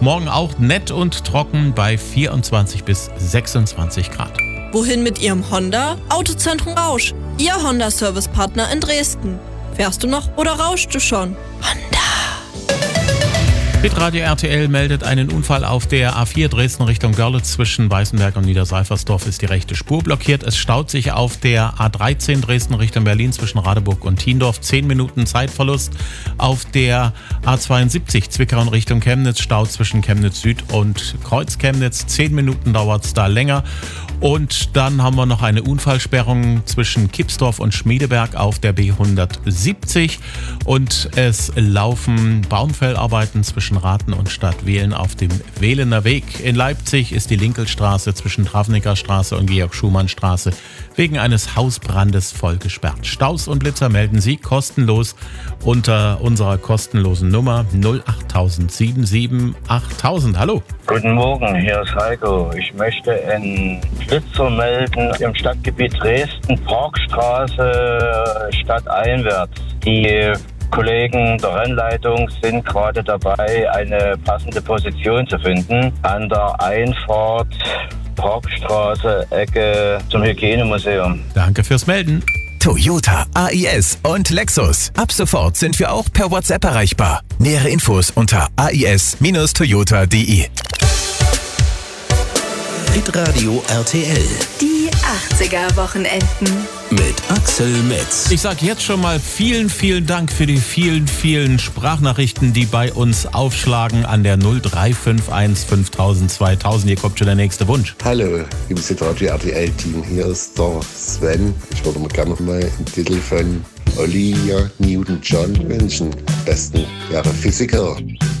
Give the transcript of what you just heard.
Morgen auch nett und trocken bei 24 bis 26 Grad. Wohin mit Ihrem Honda? Autozentrum Rausch, Ihr Honda-Service-Partner in Dresden. Fährst du noch oder rauschst du schon? Honda. Hitradio RTL meldet einen Unfall auf der A4 Dresden Richtung Görlitz. Zwischen Weißenberg und Niederseifersdorf ist die rechte Spur blockiert. Es staut sich auf der A13 Dresden Richtung Berlin zwischen Radeburg und Thiendorf. 10 Minuten Zeitverlust. Auf der A72 Zwickau in Richtung Chemnitz staut zwischen Chemnitz Süd und Kreuz Chemnitz. 10 Minuten dauert es da länger. Und dann haben wir noch eine Unfallsperrung zwischen Kipsdorf und Schmiedeberg auf der B170. Und es laufen Baumfellarbeiten zwischen Rathen und Stadtwehlen auf dem Wehlener Weg. In Leipzig ist die Linkelstraße zwischen Travniker Straße und Georg-Schumann-Straße wegen eines Hausbrandes voll gesperrt. Staus und Blitzer melden Sie kostenlos unter unserer kostenlosen Nummer 08077 8000. Hallo. Guten Morgen, hier ist Heiko. Ich möchte einen Blitzer melden im Stadtgebiet Dresden, Parkstraße, stadteinwärts. Die Kollegen der Rennleitung sind gerade dabei, eine passende Position zu finden an der Einfahrt Parkstraße, Ecke zum Hygienemuseum. Danke fürs Melden. Toyota, AIS und Lexus. Ab sofort sind wir auch per WhatsApp erreichbar. Nähere Infos unter ais-toyota.de. Hitradio RTL. Die 80er-Wochenenden. Mit Axel Metz. Ich sage jetzt schon mal vielen Dank für die vielen Sprachnachrichten, die bei uns aufschlagen an der 0351 5000 2000. Hier kommt schon der nächste Wunsch. Hallo, liebes Hitradio RTL-Team, hier ist der Sven. Ich würde mir gerne mal einen Titel von Olivia Newton-John wünschen. Am besten wäre Physiker.